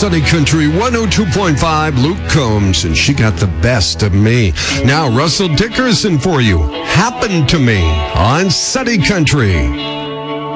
Sunny Country 102.5, Luke Combs, and She Got the Best of Me. Now, Russell Dickerson for you. Happened to Me on Sunny Country.